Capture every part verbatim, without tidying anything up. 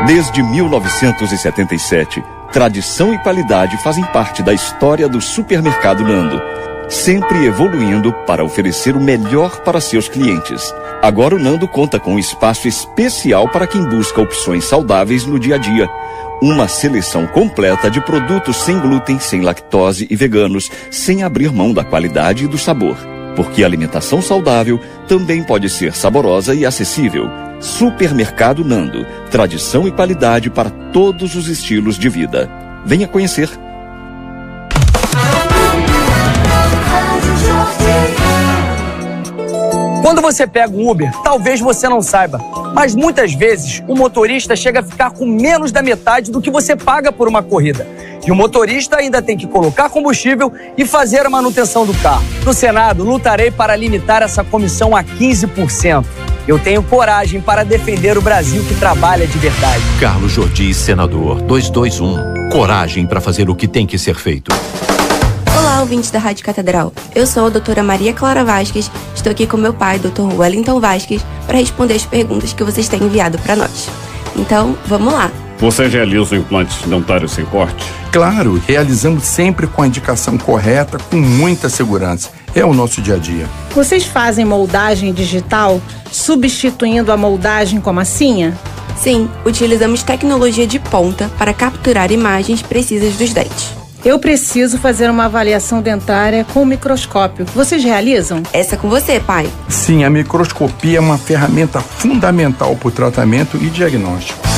Desde mil novecentos e setenta e sete, tradição e qualidade fazem parte da história do Supermercado Nando, sempre evoluindo para oferecer o melhor para seus clientes. Agora o Nando conta com um espaço especial para quem busca opções saudáveis no dia a dia. Uma seleção completa de produtos sem glúten, sem lactose e veganos, sem abrir mão da qualidade e do sabor. Porque a alimentação saudável também pode ser saborosa e acessível. Supermercado Nando, tradição e qualidade para todos os estilos de vida. Venha conhecer. Quando você pega um Uber, talvez você não saiba, mas muitas vezes o motorista chega a ficar com menos da metade do que você paga por uma corrida. E o motorista ainda tem que colocar combustível e fazer a manutenção do carro. No Senado, lutarei para limitar essa comissão a quinze por cento. Eu tenho coragem para defender o Brasil que trabalha de verdade. Carlos Jordi, senador, duzentos e vinte e um. Coragem para fazer o que tem que ser feito. Olá, ouvintes da Rádio Catedral. Eu sou a doutora Maria Clara Vasques. Estou aqui com meu pai, doutor Wellington Vasques, para responder as perguntas que vocês têm enviado para nós. Então, vamos lá. Você realiza implantes dentários sem corte? Claro, realizamos sempre com a indicação correta, com muita segurança. É o nosso dia a dia. Vocês fazem moldagem digital, substituindo a moldagem com massinha? Sim, utilizamos tecnologia de ponta para capturar imagens precisas dos dentes. Eu preciso fazer uma avaliação dentária com microscópio. Vocês realizam? Essa é com você, pai. Sim, a microscopia é uma ferramenta fundamental para o tratamento e diagnóstico.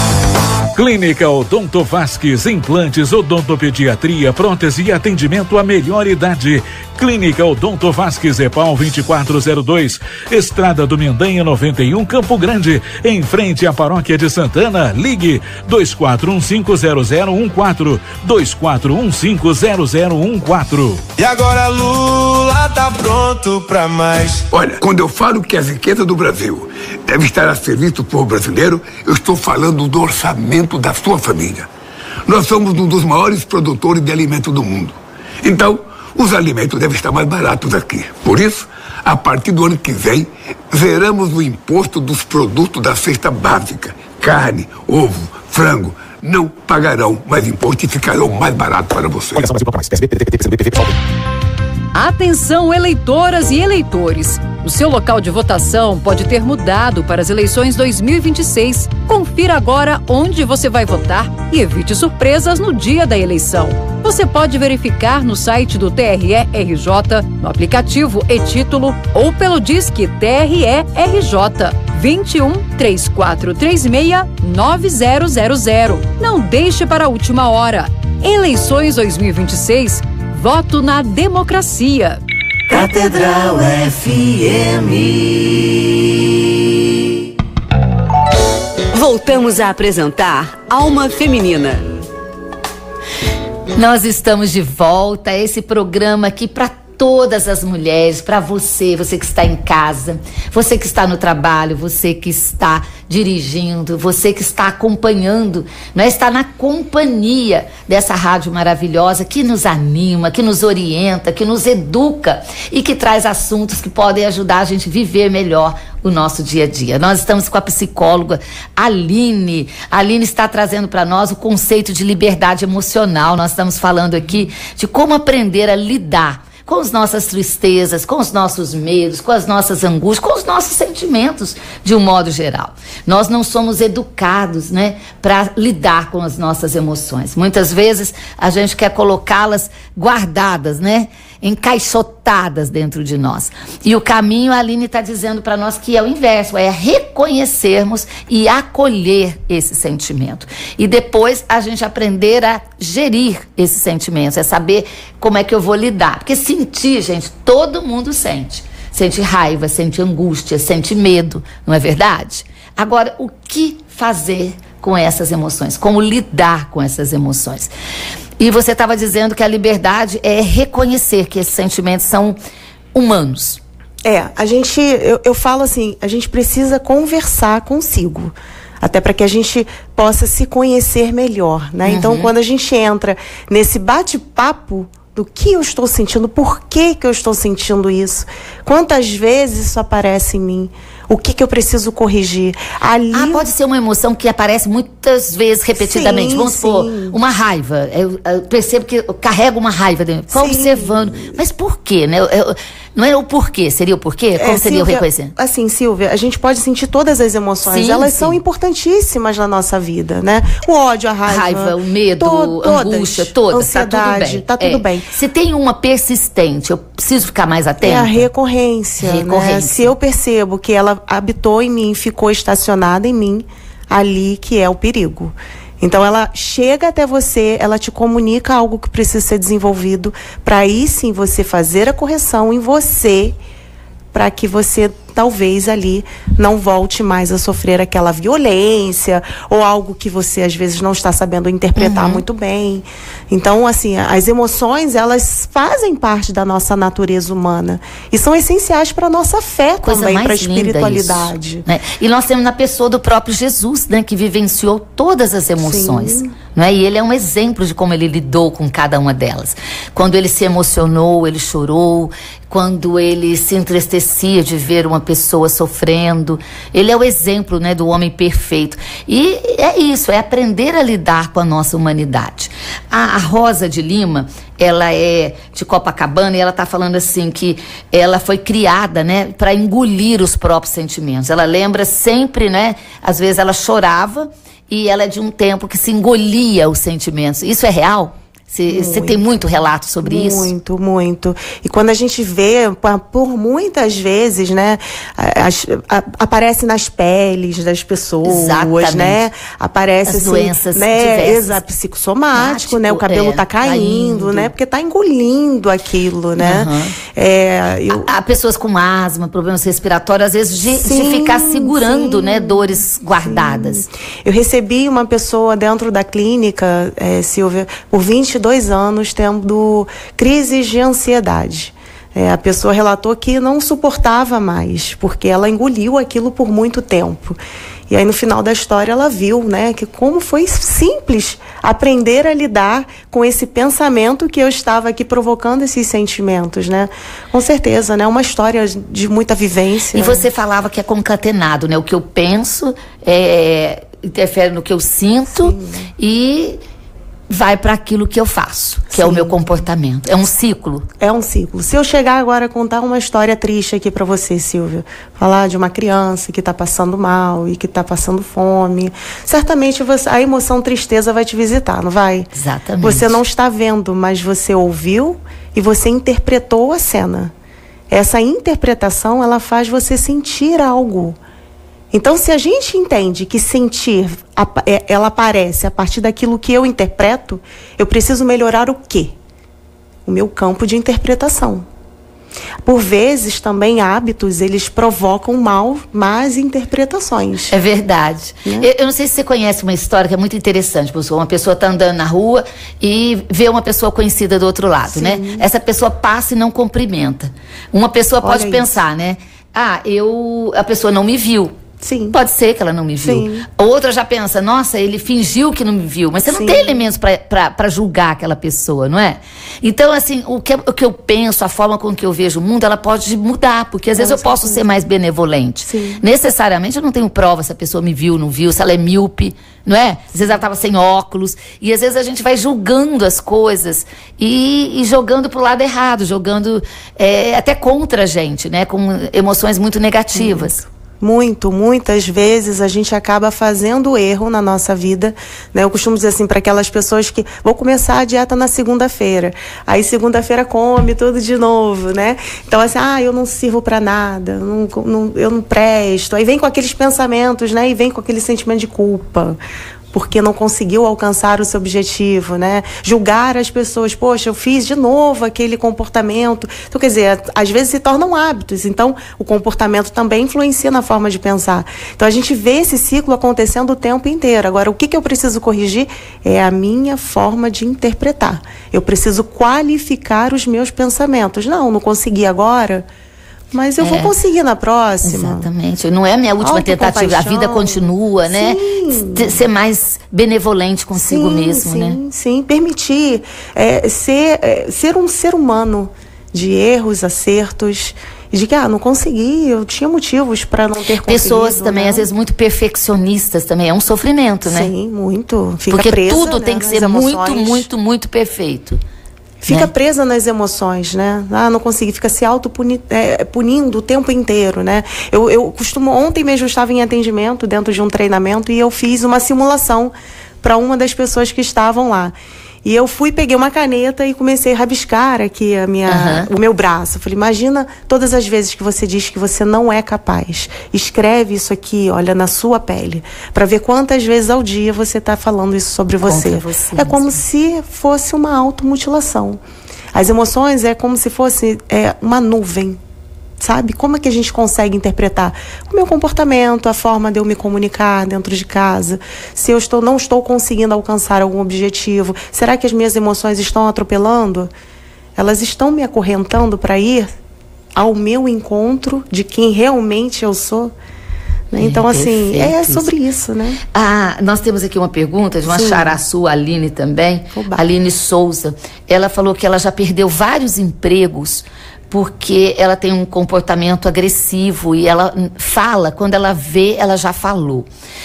Clínica Odonto Vasques, implantes, odontopediatria, prótese e atendimento à melhor idade. Clínica Odonto Vasques, EPAL vinte e quatro zero dois, Estrada do Mendanha noventa e um, Campo Grande, em frente à Paróquia de Santana. Ligue dois quatro um cinco zero zero um quatro, dois quatro um cinco zero zero um quatro. E agora Lula tá pronto pra mais. Olha, quando eu falo que a riqueza do Brasil deve estar a serviço do povo brasileiro, eu estou falando do orçamento da sua família. Nós somos um dos maiores produtores de alimento do mundo. Então, os alimentos devem estar mais baratos aqui. Por isso, a partir do ano que vem, zeramos o imposto dos produtos da cesta básica. Carne, ovo, frango, não pagarão mais imposto e ficarão mais baratos para vocês. Atenção, eleitoras e eleitores! O seu local de votação pode ter mudado para as eleições dois mil e vinte e seis. Confira agora onde você vai votar e evite surpresas no dia da eleição. Você pode verificar no site do T R E R J, no aplicativo e-Título ou pelo Disque T R E R J vinte e um, três quatro três seis, nove zero zero zero. Não deixe para a última hora. Eleições dois mil e vinte e seis. Voto na democracia. Catedral F M. Voltamos a apresentar Alma Feminina. Nós estamos de volta a esse programa aqui para todas as mulheres, para você, você que está em casa, você que está no trabalho, você que está dirigindo, você que está acompanhando, né? Está na companhia dessa rádio maravilhosa que nos anima, que nos orienta, que nos educa e que traz assuntos que podem ajudar a gente a viver melhor o nosso dia a dia. Nós estamos com a psicóloga Aline. A Aline está trazendo para nós o conceito de liberdade emocional. Nós estamos falando aqui de como aprender a lidar com as nossas tristezas, com os nossos medos, com as nossas angústias, com os nossos sentimentos, de um modo geral. Nós não somos educados, né, para lidar com as nossas emoções. Muitas vezes a gente quer colocá-las guardadas, né, encaixotadas dentro de nós. E o caminho, a Aline está dizendo para nós que é o inverso, é reconhecermos e acolher esse sentimento. E depois a gente aprender a gerir esses sentimentos, é saber como é que eu vou lidar. Porque sentir, gente, todo mundo sente. Sente raiva, sente angústia, sente medo, não é verdade? Agora, o que fazer com essas emoções? Como lidar com essas emoções? E você estava dizendo que a liberdade é reconhecer que esses sentimentos são humanos. É, a gente, eu, eu falo assim, a gente precisa conversar consigo, até para que a gente possa se conhecer melhor, né? Uhum. Então, quando a gente entra nesse bate-papo do que eu estou sentindo, por que que eu estou sentindo isso, quantas vezes isso aparece em mim, O que que eu preciso corrigir? Ali... Ah, pode ser uma emoção que aparece muitas vezes repetidamente. Sim, Vamos supor, sim. uma raiva. Eu, eu percebo que eu carrego uma raiva dentro. Fico observando. Mas por quê, né? Eu, eu, não é o porquê, seria o porquê? Como É, seria o Silvia, reconhecer? Assim, Silvia, a gente pode sentir todas as emoções. Sim, Elas sim. são importantíssimas na nossa vida, né? O ódio, a raiva. Raiva, o medo, to- todas. angústia, todas. Ansiedade, tá tudo bem. tá tudo É. bem. Se tem uma persistente, eu preciso ficar mais atenta? É a recorrência, Recorrência. né? Se eu percebo que ela habitou em mim, ficou estacionada em mim, ali que é o perigo. Então ela chega até você, ela te comunica algo que precisa ser desenvolvido, para aí sim você fazer a correção em você, para que você talvez ali não volte mais a sofrer aquela violência ou algo que você às vezes não está sabendo interpretar Uhum. muito bem. Então, assim, as emoções, elas fazem parte da nossa natureza humana e são essenciais para a nossa fé Coisa também, para a mais linda espiritualidade. isso, né? E nós temos na pessoa do próprio Jesus, né, que vivenciou todas as emoções. Sim. Né? E ele é um exemplo de como ele lidou com cada uma delas. Quando ele se emocionou, ele chorou. Quando ele se entristecia de ver uma pessoa sofrendo. Ele é o exemplo, né, do homem perfeito. E é isso, é aprender a lidar com a nossa humanidade. A, a Rosa de Lima, ela é de Copacabana e ela está falando assim que ela foi criada, né, para engolir os próprios sentimentos. Ela lembra sempre, né, às vezes ela chorava e ela é de um tempo que se engolia os sentimentos. Isso é real? Você tem muito relato sobre muito, isso? Muito, muito. E quando a gente vê, pa- por muitas vezes, né, as- a- aparece nas peles das pessoas, Exatamente. né? Aparece As assim, doenças né, diversas. exa- psicossomático, né? O Mático, cabelo é, tá caindo, caindo. né? Porque tá engolindo aquilo, né? Aham. É, eu, Há pessoas com asma, problemas respiratórios, às vezes de, de Sim, ficar segurando, sim, né, dores guardadas. Eu recebi uma pessoa dentro da clínica, é, Silvia, por vinte e dois anos, tendo crises de ansiedade. É, a pessoa relatou que não suportava mais, porque ela engoliu aquilo por muito tempo. E aí, no final da história, ela viu, né, que como foi simples aprender a lidar com esse pensamento que eu estava aqui provocando esses sentimentos, né? Com certeza, né? Uma história de muita vivência. E você falava que é concatenado, né? O que eu penso é, interfere no que eu sinto. Sim. E vai para aquilo que eu faço, que Sim. é o meu comportamento. É um ciclo. É um ciclo. Se eu chegar agora a contar uma história triste aqui para você, Silvia, falar de uma criança que está passando mal e que está passando fome, certamente você, a emoção tristeza vai te visitar, não vai? Exatamente. Você não está vendo, mas você ouviu e você interpretou a cena. Essa interpretação, ela faz você sentir algo. Então, se a gente entende que sentir, ela aparece a partir daquilo que eu interpreto, eu preciso melhorar o quê? O meu campo de interpretação. Por vezes, também, hábitos, eles provocam mal, más interpretações. É verdade. Né? Eu, eu não sei se você conhece uma história que é muito interessante. Uma pessoa está andando na rua e vê uma pessoa conhecida do outro lado, Sim. né? Essa pessoa passa e não cumprimenta. Uma pessoa pode Olha pensar, isso. né? Ah, eu, a pessoa não me viu. Sim. Pode ser que ela não me viu. Sim. Outra já pensa, nossa, ele fingiu que não me viu. Mas você Sim. não tem elementos para julgar aquela pessoa, não é? Então, assim, o que, o que eu penso, a forma com que eu vejo o mundo, ela pode mudar. Porque às vezes eu posso ser mais benevolente. Sim. Necessariamente eu não tenho prova se a pessoa me viu, não viu, se ela é míope, não é? Às vezes ela estava sem óculos. E às vezes a gente vai julgando as coisas e, e jogando pro lado errado, jogando é, até contra a gente, né? Com emoções muito negativas. Hum. Muito, muitas vezes a gente acaba fazendo erro na nossa vida, né? Eu costumo dizer assim para aquelas pessoas que vou começar a dieta na segunda-feira, aí segunda-feira come tudo de novo, né? Então assim, ah, eu não sirvo para nada, não, não, eu não presto, aí vem com aqueles pensamentos, né? E vem com aquele sentimento de culpa, porque não conseguiu alcançar o seu objetivo, né? Julgar as pessoas, poxa, eu fiz de novo aquele comportamento. Então, quer dizer, às vezes se tornam hábitos. Então, o comportamento também influencia na forma de pensar. Então, a gente vê esse ciclo acontecendo o tempo inteiro. Agora, o que, que eu preciso corrigir é a minha forma de interpretar. Eu preciso qualificar os meus pensamentos. Não, não consegui agora, mas eu é, vou conseguir na próxima. Exatamente. Não é a minha última tentativa. A vida continua, né? Sim. Ser mais benevolente consigo sim, mesmo, sim, né? Sim, sim. Permitir é, ser, é, ser um ser humano de erros, acertos de que, ah, não consegui, eu tinha motivos para não ter conseguido. Pessoas também, né? às vezes, muito perfeccionistas também, é um sofrimento, né? Sim, muito. Fica Porque presa, tudo né, tem que nas ser emoções. muito, muito, muito perfeito. Fica né? presa nas emoções, né? Ah, não consegui, fica se auto-punindo é, punindo o tempo inteiro, né? Eu, eu costumo, ontem mesmo eu estava em atendimento dentro de um treinamento e eu fiz uma simulação para uma das pessoas que estavam lá. E eu fui, peguei uma caneta e comecei a rabiscar aqui a minha, uhum. o meu braço. Eu falei, imagina todas as vezes que você diz que você não é capaz. Escreve isso aqui, olha, na sua pele, para ver quantas vezes ao dia você está falando isso sobre você. você é como se fosse uma automutilação. As emoções é como se fosse é, uma nuvem. Sabe? Como é que a gente consegue interpretar o meu comportamento, a forma de eu me comunicar dentro de casa? Se eu estou, não estou conseguindo alcançar algum objetivo, será que as minhas emoções estão atropelando? Elas estão me acorrentando para ir ao meu encontro de quem realmente eu sou? Né? Então, é, assim, é sobre isso, né? Ah, nós temos aqui uma pergunta de uma xará sua, Aline também, Oba. Aline Souza. Ela falou que ela já perdeu vários empregos porque ela tem um comportamento agressivo e ela fala, quando ela vê, ela já falou.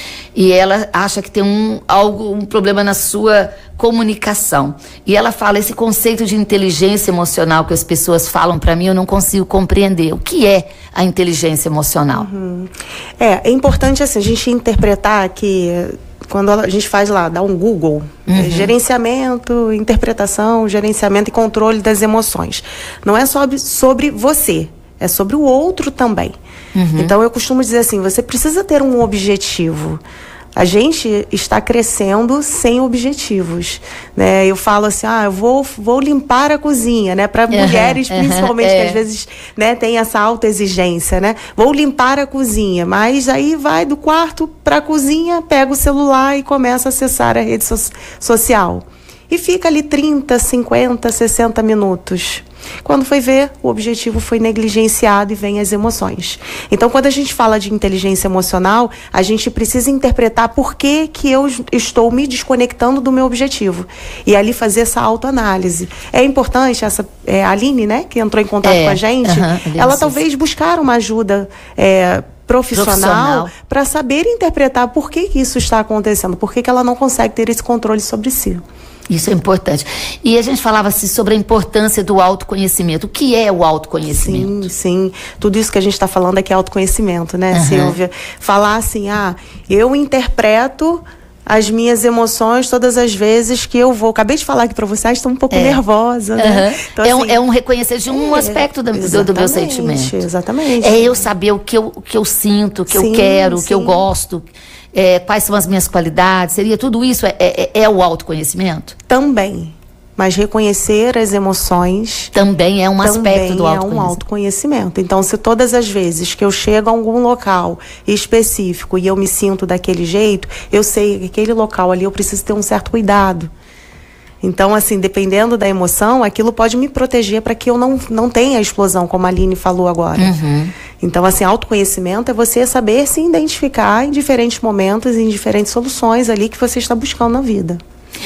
E ela acha que tem um, algo, um problema na sua comunicação. E ela fala, esse conceito de inteligência emocional que as pessoas falam para mim, eu não consigo compreender. O que é a inteligência emocional? Uhum. É, é importante assim, a gente interpretar que... Quando a gente faz lá, dá um Google, uhum. é, gerenciamento, interpretação, gerenciamento e controle das emoções. Não é só sobre você, é sobre o outro também. Uhum. Então eu costumo dizer assim, você precisa ter um objetivo. A gente está crescendo sem objetivos, né? Eu falo assim, ah, eu vou, vou limpar a cozinha, né? Para uhum, mulheres, uhum, principalmente, é. que às vezes, né, tem essa autoexigência, né? Vou limpar a cozinha, mas aí vai do quarto para a cozinha, pega o celular e começa a acessar a rede so- social. E fica ali trinta, cinquenta, sessenta minutos. Quando foi ver, o objetivo foi negligenciado e vem as emoções. Então, quando a gente fala de inteligência emocional, a gente precisa interpretar por que que eu estou me desconectando do meu objetivo. E ali fazer essa autoanálise. É importante, essa é, a Aline, né, que entrou em contato é, com a gente, uh-huh, ela talvez buscar uma ajuda é, profissional para saber interpretar por que que isso está acontecendo, por que que ela não consegue ter esse controle sobre si. Isso é importante. E a gente falava assim, sobre a importância do autoconhecimento. O que é o autoconhecimento? Sim, sim. Tudo isso que a gente está falando aqui é autoconhecimento, né, uhum. Silvia? Falar assim, ah, eu interpreto as minhas emoções todas as vezes que eu vou. Acabei de falar aqui para vocês, estou um pouco é. nervosa, né? Uhum. Então, é, um, assim, é um reconhecer de um é, aspecto do, do meu sentimento. Exatamente. É eu saber o que eu, o que eu sinto, o que sim, eu quero, sim. o que eu gosto. É, quais são as minhas qualidades, seria tudo isso, é, é, é o autoconhecimento? Também, mas reconhecer as emoções... Também é um aspecto do autoconhecimento. Também é um autoconhecimento. Então, se todas as vezes que eu chego a algum local específico e eu me sinto daquele jeito, eu sei que aquele local ali eu preciso ter um certo cuidado. Então, assim, dependendo da emoção, aquilo pode me proteger para que eu não, não tenha a explosão, como a Aline falou agora. Uhum. Então, assim, autoconhecimento é você saber se identificar em diferentes momentos, em diferentes soluções ali que você está buscando na vida.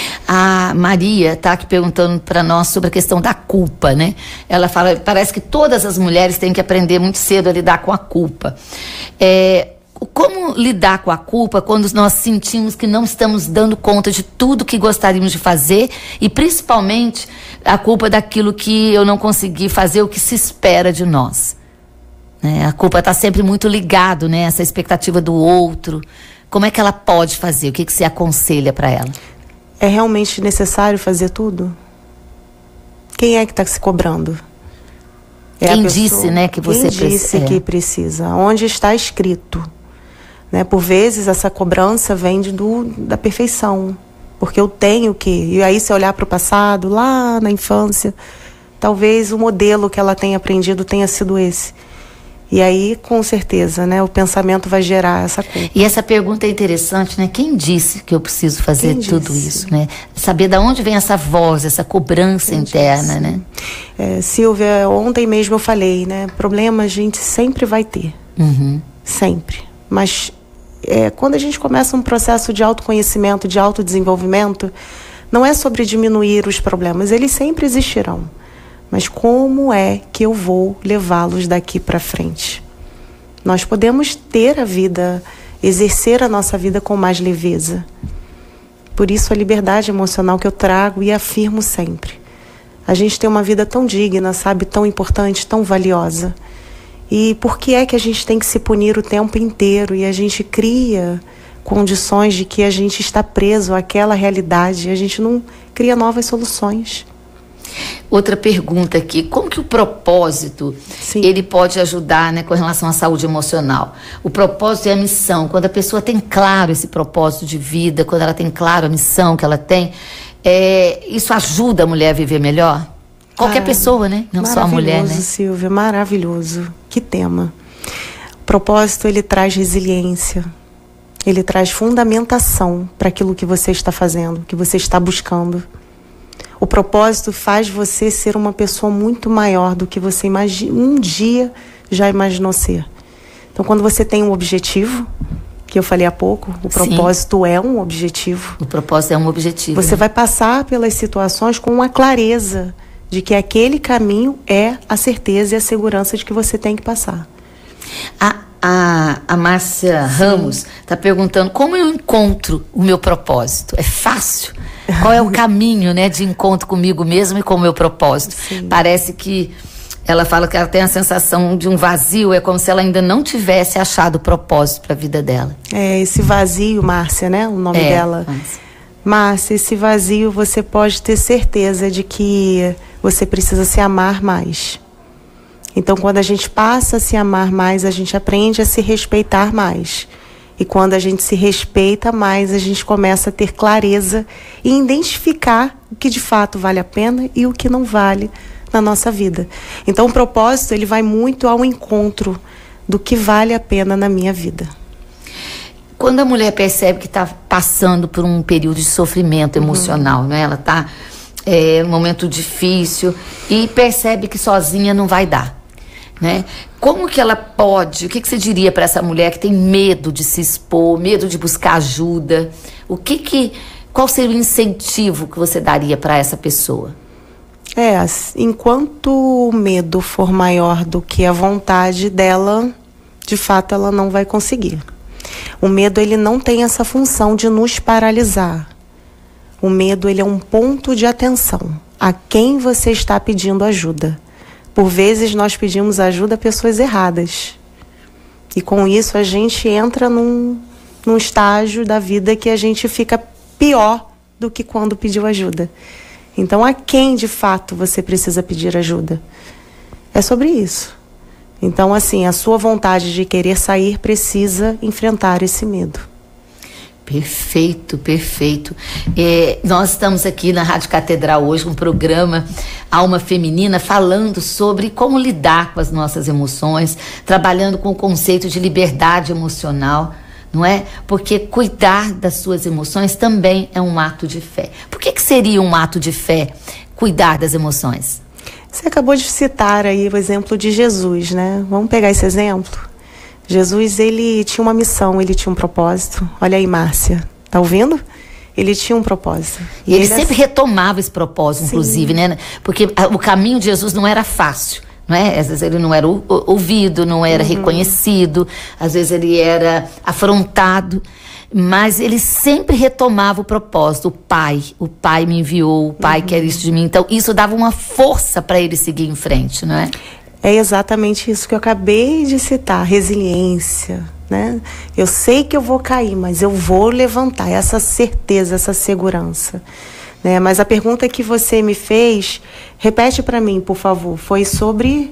A Maria está aqui perguntando para nós sobre a questão da culpa, né? Ela fala, parece que todas as mulheres têm que aprender muito cedo a lidar com a culpa. É... Como lidar com a culpa quando nós sentimos que não estamos dando conta de tudo que gostaríamos de fazer e principalmente a culpa daquilo que eu não consegui fazer, o que se espera de nós? Né? A culpa está sempre muito ligado, né? Essa expectativa do outro. Como é que ela pode fazer? O que, que você aconselha para ela? É realmente necessário fazer tudo? Quem é que está se cobrando? É Quem disse, né, que você precisa? Quem disse que precisa? Onde está escrito? Né? Por vezes essa cobrança vem de, do, da perfeição, porque eu tenho que, e aí se olhar para o passado, lá na infância, talvez o modelo que ela tenha aprendido tenha sido esse. E aí, com certeza, né, o pensamento vai gerar essa culpa. E essa pergunta é interessante, né? Quem disse que eu preciso fazer Quem tudo disse? isso, né? Saber de onde vem essa voz, essa cobrança Quem interna, disse? né? É, Silvia, ontem mesmo eu falei, né? Problema a gente sempre vai ter. Uhum. Sempre. Mas é, quando a gente começa um processo de autoconhecimento, de autodesenvolvimento, não é sobre diminuir os problemas, eles sempre existirão. mas como é que eu vou levá-los daqui para frente? Nós podemos ter a vida, exercer a nossa vida com mais leveza. Por isso a liberdade emocional que eu trago e afirmo sempre. A gente tem uma vida tão digna, sabe, tão importante, tão valiosa. E por que é que a gente tem que se punir o tempo inteiro e a gente cria condições de que a gente está preso àquela realidade e a gente não cria novas soluções? Outra pergunta aqui, como que o propósito, Sim. ele pode ajudar, né, com relação à saúde emocional? O propósito e a missão, quando a pessoa tem claro esse propósito de vida, quando ela tem claro a missão que ela tem, é, isso ajuda a mulher a viver melhor? Qualquer ah, pessoa, né? Não só a mulher, né? Maravilhoso, Silvia, maravilhoso. Que tema. O propósito, ele traz resiliência, ele traz fundamentação para aquilo que você está fazendo, que você está buscando. O propósito faz você ser uma pessoa muito maior do que você imagina, um dia já imaginou ser. Então, quando você tem um objetivo, que eu falei há pouco, o propósito Sim. é um objetivo. O propósito é um objetivo. Você né? vai passar pelas situações com uma clareza de que aquele caminho é a certeza e a segurança de que você tem que passar. A, a, a Márcia Ramos está perguntando como eu encontro o meu propósito. É fácil? Qual é o caminho, né, de encontro comigo mesmo e com o meu propósito? Sim. Parece que ela fala que ela tem a sensação de um vazio, é como se ela ainda não tivesse achado o propósito para a vida dela. É, esse vazio, Márcia, né, o nome é, dela. Márcia. Márcia, esse vazio você pode ter certeza de que você precisa se amar mais. Então, quando a gente passa a se amar mais, a gente aprende a se respeitar mais. E quando a gente se respeita mais, a gente começa a ter clareza e identificar o que de fato vale a pena e o que não vale na nossa vida. Então, o propósito, ele vai muito ao encontro do que vale a pena na minha vida. Quando a mulher percebe que está passando por um período de sofrimento emocional, uhum. né? Ela está é, num momento difícil e percebe que sozinha não vai dar, né? Como que ela pode, o que, que você diria para essa mulher que tem medo de se expor, medo de buscar ajuda? O que que, qual seria o incentivo que você daria para essa pessoa? É, enquanto o medo for maior do que a vontade dela, de fato ela não vai conseguir. O medo, ele não tem essa função de nos paralisar. O medo, ele é um ponto de atenção. A quem você está pedindo ajuda? Por vezes nós pedimos ajuda a pessoas erradas. E com isso a gente entra num, num estágio da vida que a gente fica pior do que quando pediu ajuda. Então, a quem de fato você precisa pedir ajuda? É sobre isso. Então, assim, a sua vontade de querer sair precisa enfrentar esse medo. Perfeito, perfeito. É, nós estamos aqui na Rádio Catedral hoje com um programa Alma Feminina falando sobre como lidar com as nossas emoções, trabalhando com o conceito de liberdade emocional, não é? Porque cuidar das suas emoções também é um ato de fé. Por que que seria um ato de fé cuidar das emoções? Você acabou de citar aí o exemplo de Jesus, né? Vamos pegar esse exemplo? Jesus, ele tinha uma missão, ele tinha um propósito. Olha aí, Márcia, tá ouvindo? Ele tinha um propósito. E ele, ele sempre ass... retomava esse propósito, Sim. inclusive, né? Porque o caminho de Jesus não era fácil, não é? Às vezes ele não era ouvido, não era uhum. reconhecido, às vezes ele era afrontado, mas ele sempre retomava o propósito. O Pai, o Pai me enviou, o Pai uhum. quer isso de mim. Então, isso dava uma força para ele seguir em frente, não é? É exatamente isso que eu acabei de citar, resiliência, né? Eu sei que eu vou cair, mas eu vou levantar, essa certeza, essa segurança, né? Mas a pergunta que você me fez, repete para mim, por favor, foi sobre...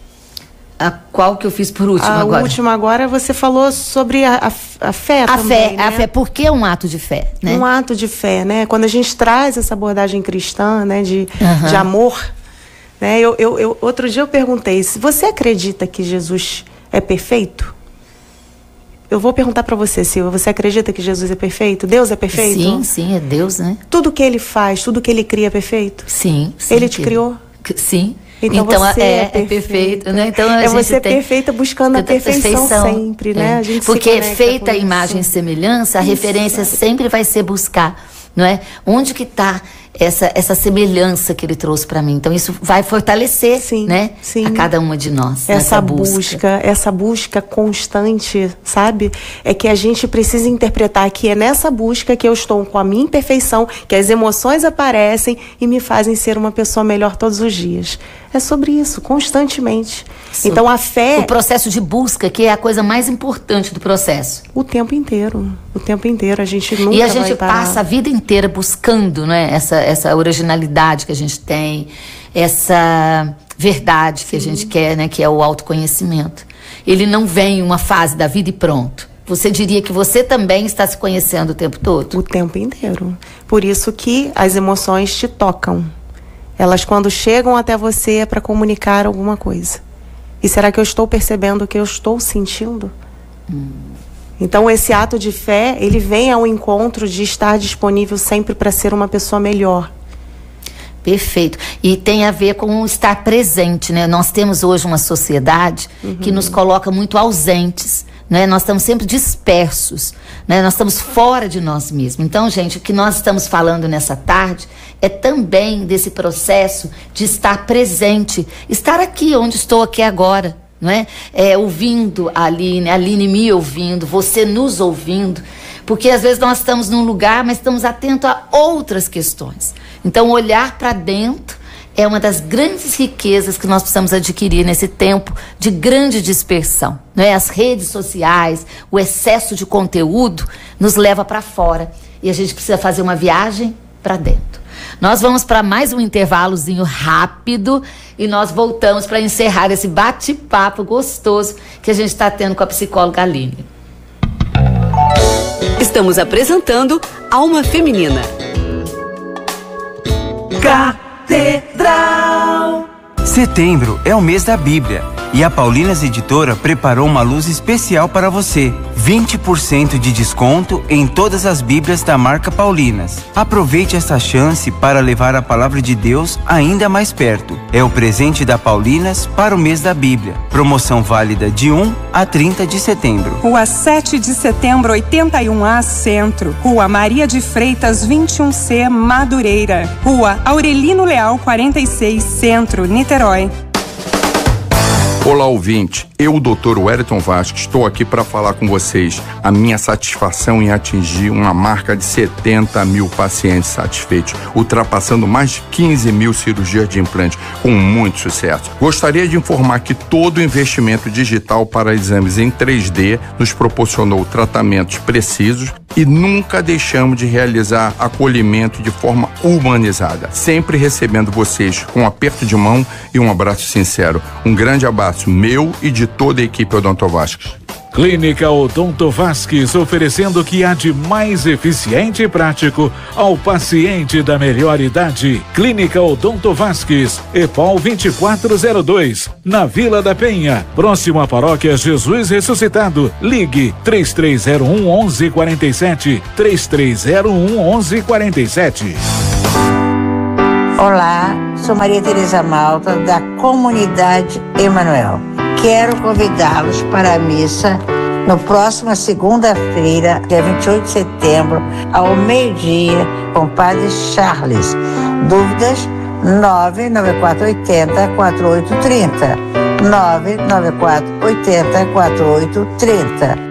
A qual que eu fiz por último a agora? A última agora você falou sobre a, a, a fé a também, fé, né? A fé, por que um ato de fé, né? Um ato de fé, né? Quando a gente traz essa abordagem cristã, né, de, uhum. de amor... Né? Eu, eu, eu, outro dia eu perguntei, se você acredita que Jesus é perfeito? Eu vou perguntar para você, Silvia, você acredita que Jesus é perfeito? Deus é perfeito? Sim, sim, é Deus, né? Tudo que ele faz, tudo que ele cria é perfeito? Sim, sim. Ele te criou? Sim. Então, então você é, é perfeito, é perfeito, né? Então, a é gente você tem... perfeita buscando a perfeição, perfeição sempre, né? É. A gente Porque é feita a imagem e semelhança, a isso, referência sempre vai ser buscar, não é? Onde que está essa, essa semelhança que ele trouxe para mim. Então isso vai fortalecer, sim, né, sim. a cada uma de nós. Essa busca. busca, essa busca constante, sabe? É que a gente precisa interpretar que é nessa busca que eu estou com a minha imperfeição, que as emoções aparecem e me fazem ser uma pessoa melhor todos os dias. É sobre isso, constantemente. Sim. Então a fé... O processo de busca, que é a coisa mais importante do processo. O tempo inteiro. O tempo inteiro. A gente nunca vai E a gente parar. passa a vida inteira buscando, né, essa, essa originalidade que a gente tem, essa verdade que Sim. a gente quer, né, que é o autoconhecimento. Ele não vem em uma fase da vida e pronto. Você diria que você também está se conhecendo o tempo todo? O tempo inteiro. Por isso que as emoções te tocam. Elas, quando chegam até você, é para comunicar alguma coisa. E será que eu estou percebendo o que eu estou sentindo? Hum. Então, esse ato de fé, ele vem ao encontro de estar disponível sempre para ser uma pessoa melhor. Perfeito. E tem a ver com estar presente, né? Nós temos hoje uma sociedade uhum. que nos coloca muito ausentes, né? Nós estamos sempre dispersos, né? Nós estamos fora de nós mesmos. Então, gente, o que nós estamos falando nessa tarde é também desse processo de estar presente, estar aqui onde estou aqui agora, não é? É, ouvindo a Aline, a Aline me ouvindo, você nos ouvindo, porque às vezes nós estamos num lugar, mas estamos atentos a outras questões. Então, olhar para dentro é uma das grandes riquezas que nós precisamos adquirir nesse tempo de grande dispersão, não é? As redes sociais, o excesso de conteúdo nos leva para fora e a gente precisa fazer uma viagem para dentro. Nós vamos para mais um intervalozinho rápido e nós voltamos para encerrar esse bate-papo gostoso que a gente está tendo com a psicóloga Aline. Estamos apresentando Alma Feminina. Catedral. Setembro é o mês da Bíblia e a Paulinas Editora preparou uma luz especial para você. vinte por cento de desconto em todas as Bíblias da marca Paulinas. Aproveite esta chance para levar a palavra de Deus ainda mais perto. É o presente da Paulinas para o mês da Bíblia. Promoção válida de um a trinta de setembro. Rua sete de setembro, oitenta e um A, Centro. Rua Maria de Freitas, vinte e um C, Madureira. Rua Aurelino Leal, quarenta e seis, Centro, Niterói. Olá, ouvinte. Eu, doutor Wellington Vasques, estou aqui para falar com vocês a minha satisfação em atingir uma marca de setenta mil pacientes satisfeitos, ultrapassando mais de quinze mil cirurgias de implante, com muito sucesso. Gostaria de informar que todo o investimento digital para exames em três D nos proporcionou tratamentos precisos e nunca deixamos de realizar acolhimento de forma humanizada, sempre recebendo vocês com um aperto de mão e um abraço sincero. Um grande abraço meu e de toda a equipe Odonto Vasques. Clínica Odonto Vasques, oferecendo o que há de mais eficiente e prático ao paciente da melhor idade. Clínica Odonto Vasques, EPAL vinte e quatro zero dois, na Vila da Penha, próximo à Paróquia Jesus Ressuscitado. Ligue três três zero um, um um quatro sete, três três zero um, um um quatro sete. Olá, sou Maria Tereza Malta, da Comunidade Emanuel. Quero convidá-los para a missa no próximo segunda-feira, dia vinte e oito de setembro, ao meio-dia, com o Padre Charles. Dúvidas? nove nove quatro oito zero, quatro oito três zero. nove nove quatro oito zero, quatro oito três zero.